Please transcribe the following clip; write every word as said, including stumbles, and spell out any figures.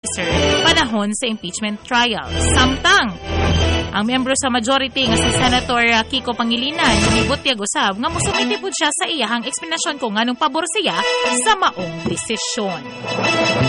officer panahon sa impeachment trial. Samtang ang miyembro sa majority nga si Senator Kiko Pangilinan nibot tiyag usab nga mosumiti pud siya sa iyahang eksplanasyon kung nganong pabor siya sa maong desisyon.